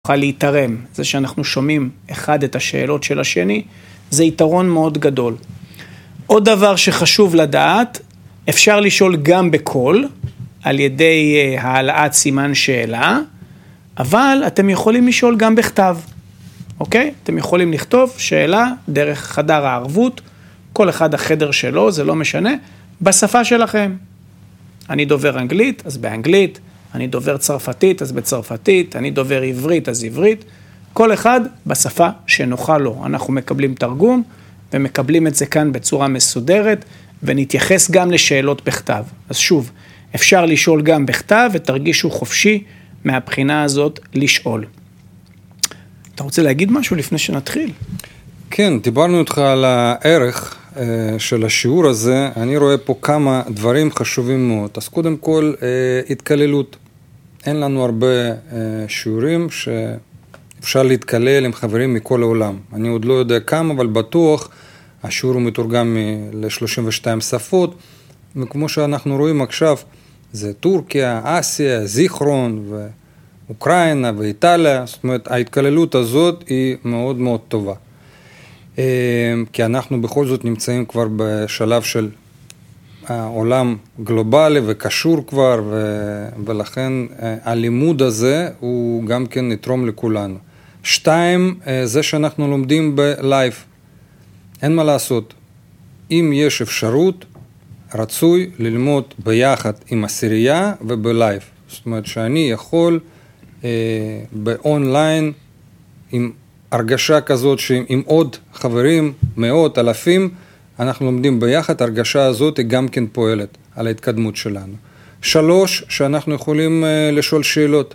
נוכל להתערם. זה שאנחנו שומעים אחד את השאלות של השני, זה יתרון מאוד גדול. עוד דבר שחשוב לדעת, אפשר לשאול גם בקול, על ידי העלאת סימן שאלה, אבל אתם יכולים לשאול גם בכתב, אוקיי? אתם יכולים לכתוב שאלה דרך חדר הערבות, כל אחד החדר שלו, זה לא משנה, בשפה שלכם. אני דובר אנגלית, אז באנגלית, אני דובר צרפתית, אז בצרפתית, אני דובר עברית, אז עברית, כל אחד בשפה שנוחה לו. אנחנו מקבלים תרגום, ומקבלים את זה כאן בצורה מסודרת, ונתייחס גם לשאלות בכתב. אז שוב, אפשר לשאול גם בכתב, ותרגישו חופשי מהבחינה הזאת לשאול. אתה רוצה להגיד משהו לפני שנתחיל? כן, דיברנו איתך על הערך של השיעור הזה, אני רואה פה כמה דברים חשובים מאוד. אז קודם כל, התקללות. אין לנו הרבה שיעורים שאפשר להתקלל עם חברים מכל העולם. אני עוד לא יודע כמה, אבל בטוח, השיעור הוא מתורגם ל-32 שפות, וכמו שאנחנו רואים עכשיו, זה טורקיה, אסיה, זיכרון, ואוקראינה ואיטליה, זאת אומרת, ההתקללות הזאת היא מאוד מאוד טובה. כי אנחנו בכל זאת נמצאים כבר בשלב של העולם גלובלי וקשור כבר, ולכן הלימוד הזה הוא גם כן נתרום לכולנו. 2, זה שאנחנו לומדים בלייב. אין מה לעשות. אם יש אפשרות, רצוי ללמוד ביחד עם עשירייה ובלייב. זאת אומרת שאני יכול באונליין עם הרגשה כזאת שעם עוד חברים, מאות, אלפים, אנחנו לומדים ביחד, הרגשה הזאת היא גם כן פועלת על ההתקדמות שלנו. 3, שאנחנו יכולים לשאול שאלות.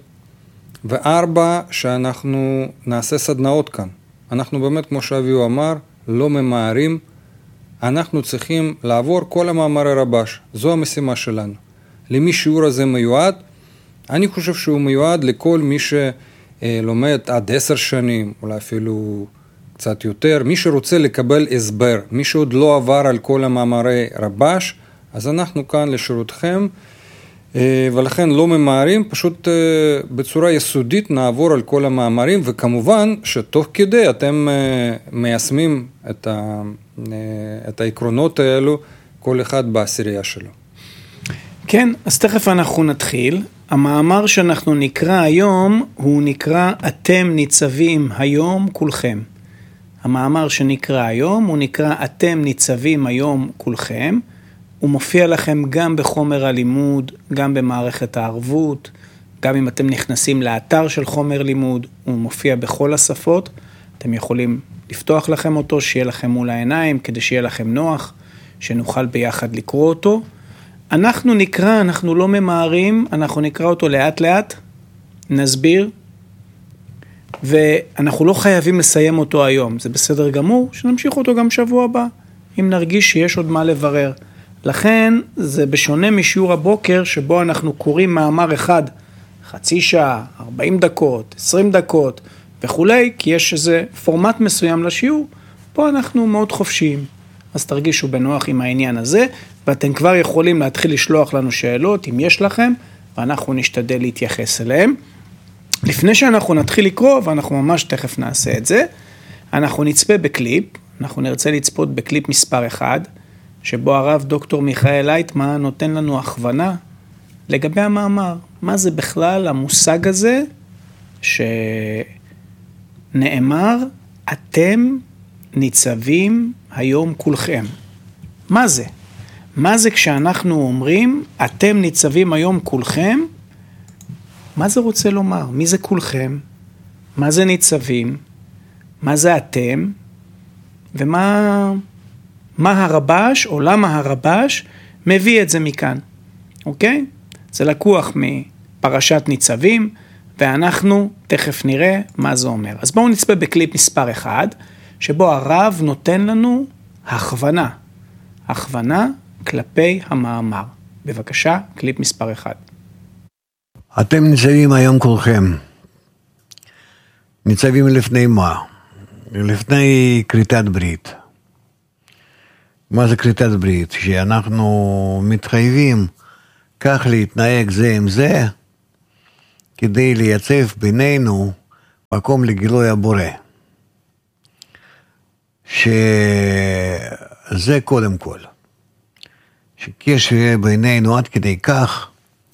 4, שאנחנו נעשה סדנאות כאן. אנחנו באמת, כמו שאביו אמר, לא ממהרים, אנחנו צריכים לעבור כל המאמרי רבש. זו המשימה שלנו. למי שיעור הזה מיועד? אני חושב שהוא מיועד לכל מי שלומד עד 10 שנים, אולי אפילו קצת יותר. מי שרוצה לקבל הסבר, מי שעוד לא עבר על כל המאמרי רבש, אז אנחנו כאן לשירותכם, ולכן לא ממהרים, פשוט בצורה יסודית נעבור על כל המאמרים, וכמובן שתוך כדי אתם מיישמים את העקרונות האלו, כל אחד בעשירייה שלו. כן, אז תכף אנחנו נתחיל. המאמר שאנחנו נקרא היום, הוא נקרא אתם ניצבים היום כולכם. המאמר שנקרא היום, הוא נקרא אתם ניצבים היום כולכם. הוא מופיע לכם גם בחומר הלימוד, גם במערכת הערבות, גם אם אתם נכנסים לאתר של חומר לימוד, הוא מופיע בכל השפות. אתם יכולים לפתוח לכם אותו, שיהיה לכם מול העיניים, כדי שיהיה לכם נוח, שנוכל ביחד לקרוא אותו. אנחנו נקרא, אנחנו לא ממהרים, אנחנו נקרא אותו לאט לאט, נסביר, ואנחנו לא חייבים לסיים אותו היום. זה בסדר גמור, שנמשיך אותו גם שבוע הבא, אם נרגיש שיש עוד מה לברר. לכן זה בשונה משיעור הבוקר, שבו אנחנו קוראים מאמר אחד, חצי שעה, 40 דקות, 20 דקות וכולי, כי יש איזה פורמט מסוים לשיעור, פה אנחנו מאוד חופשיים. אז תרגישו בנוח עם העניין הזה, ואתם כבר יכולים להתחיל לשלוח לנו שאלות, אם יש לכם, ואנחנו נשתדל להתייחס אליהם. לפני שאנחנו נתחיל לקרוא, ואנחנו ממש תכף נעשה את זה, אנחנו נצפה בקליפ, אנחנו נרצה לצפות בקליפ מספר 1, שבו הרב דוקטור מיכאל לייטמן נותן לנו הכוונה לגבי המאמר. מה זה בכלל המושג הזה שנאמר, אתם ניצבים היום כולכם. מה זה? מה זה כשאנחנו אומרים, אתם ניצבים היום כולכם? מה זה רוצה לומר? מי זה כולכם? מה זה ניצבים? מה זה אתם? ומה הרבש, או למה הרבש, מביא את זה מכאן. אוקיי? זה לקוח מפרשת ניצבים, ואנחנו תכף נראה מה זה אומר. אז בואו נצפה בקליפ מספר 1, שבו הרב נותן לנו הכוונה. הכוונה כלפי המאמר. בבקשה, קליפ מספר 1. אתם ניצבים היום כולכם. ניצבים לפני מה? לפני כריתת ברית. מה זה כריתת ברית? שאנחנו מתחייבים כך להתנהג זה עם זה, כדי לייצב בינינו מקום לגילוי הבורא. שזה קודם כל. שקשר יהיה בינינו עד כדי כך,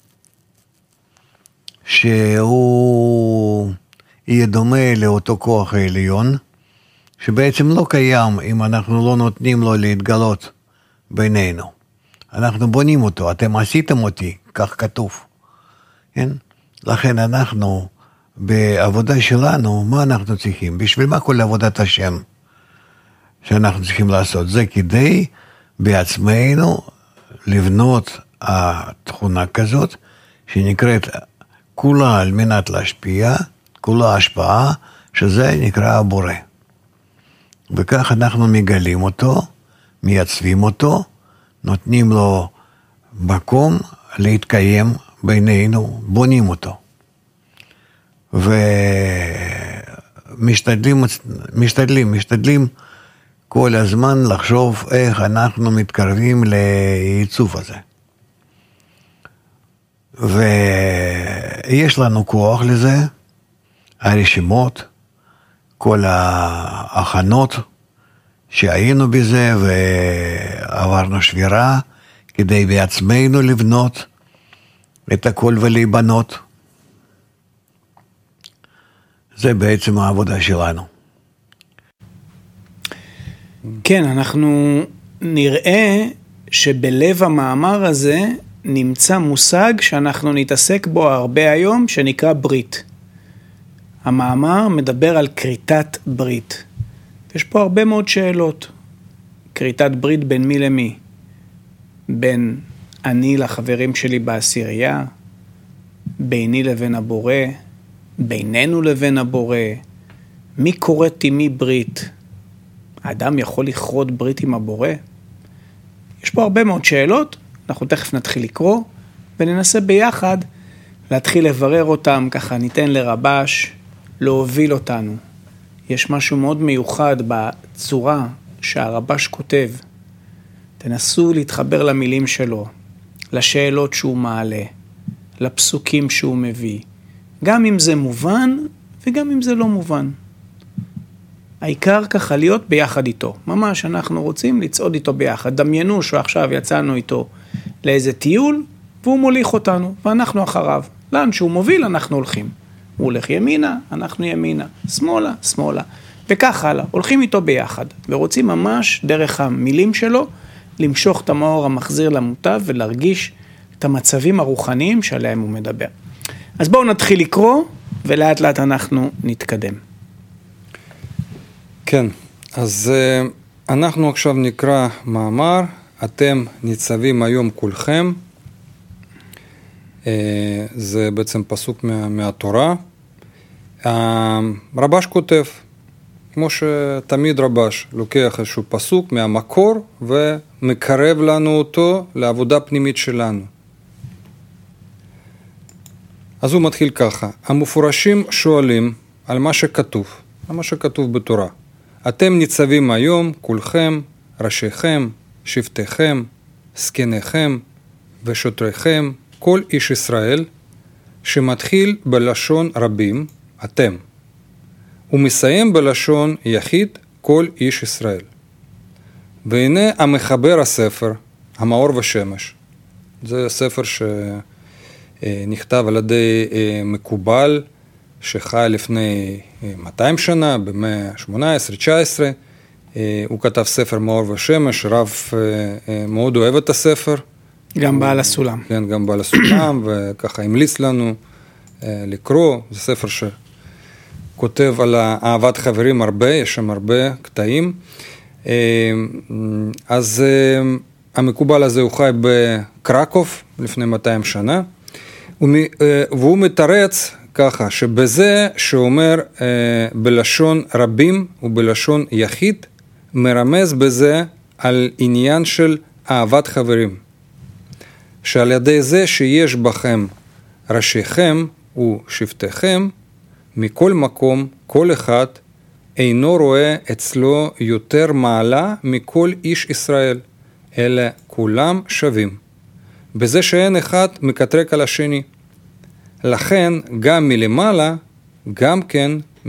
שהוא יהיה דומה לאותו כוח העליון, שבעצם לא קיים אם אנחנו לא נותנים לו להתגלות בינינו. אנחנו בונים אותו, אתם עשיתם אותי, כך כתוב. כן? לכן אנחנו, בעבודה שלנו, מה אנחנו צריכים? בשביל מה כל עבודת השם שאנחנו צריכים לעשות? זה כדי בעצמנו לבנות התכונה כזאת, שנקראת כולה על מנת להשפיע, כולה השפעה, שזה נקרא הבורא. וכך אנחנו מגלים אותו, מייצבים אותו, נותנים לו מקום להתקיים בינינו, בונים אותו. ומשתדלים כל הזמן לחשוב איך אנחנו מתקרבים לייצוב הזה. ויש לנו כוח לזה, הרשימות, כל ההכנות שהיינו בזה ועברנו שבירה כדי בעצמנו לבנות את הכל ולהיבנות. זה בעצם העבודה שלנו. כן, אנחנו נראה שבלב המאמר הזה נמצא מושג שאנחנו נתעסק בו הרבה היום, שנקרא ברית. המאמר מדבר על כריתת ברית. יש פה הרבה מאוד שאלות. כריתת ברית בין מי למי? בין אני לחברים שלי בעשירייה, ביני לבין הבורא, בינינו לבין הבורא. מי כורת עם מי ברית? האדם יכול לכרות ברית עם הבורא? יש פה הרבה מאוד שאלות, אנחנו תכף נתחיל לקרוא, וננסה ביחד להתחיל לברר אותם, ככה ניתן לרבש להוביל אותנו. יש משהו מאוד מיוחד בצורה שהרבש כותב. תנסו להתחבר למילים שלו, לשאלות שהוא מעלה, לפסוקים שהוא מביא, גם אם זה מובן וגם אם זה לא מובן. העיקר ככה להיות ביחד איתו. ממש אנחנו רוצים לצעוד איתו ביחד. דמיינו שעכשיו יצאנו איתו לאיזה טיול, והוא מוליך אותנו, ואנחנו אחריו. לאן שהוא מוביל אנחנו הולכים. הוא הולך ימינה, אנחנו ימינה, שמאלה, שמאלה. וכך הלאה, הולכים איתו ביחד. ורוצים ממש דרך המילים שלו, למשוך את המאור המחזיר למוטב, ולהרגיש את המצבים הרוחניים שעליהם הוא מדבר. אז בואו נתחיל לקרוא, ולאט לאט אנחנו נתקדם. כן, אז אנחנו עכשיו נקרא מאמר, אתם ניצבים היום כולכם, זה בעצם פסוק מהתורה. רבש כותב, כמו שתמיד רבש לוקח איזשהו פסוק מהמקור ומקרב לנו אותו לעבודה פנימית שלנו. אז הוא מתחיל ככה, המפורשים שואלים על מה שכתוב בתורה. אתם ניצבים היום כולכם, ראשיכם, שבטיכם, זקניכם ושוטריכם, כל איש ישראל, שמתחיל בלשון רבים, אתם, ומסיים בלשון יחיד, כל איש ישראל. והנה המחבר הספר, המאור ושמש. זה ספר שנכתב על ידי מקובל, שחי לפני 200 שנה, במאה ה-18-19, הוא כתב ספר מאור ושמש, רב מאוד אוהב את הספר. גם בעל הסולם. כן, גם בעל הסולם, וככה המליץ לנו לקרוא. זה ספר שכותב על אהבת חברים הרבה, יש שם הרבה קטעים. אז המקובל הזה הוא חי בקרקוב לפני 200 שנה, והוא מתרץ ככה, שבזה שאומר בלשון רבים ובלשון יחיד, מרמז בזה על עניין של אהבת חברים. שעל ידי זה שיש בכם ראשיכם ושבטיכם, מכל מקום, כל אחד אינו רואה אצלו יותר מעלה מכל איש ישראל, אלא כולם שווים. בזה שאין אחד מקטרק על השני. לכן גם מלמעלה, גם כן